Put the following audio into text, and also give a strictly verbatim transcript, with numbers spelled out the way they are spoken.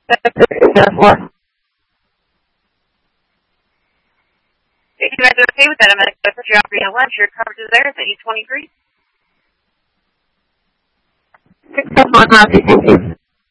If you guys are okay with that, I'm going to put you out for your lunch. Your coverage is there. Is that eight twenty-three? Six one, Thank you.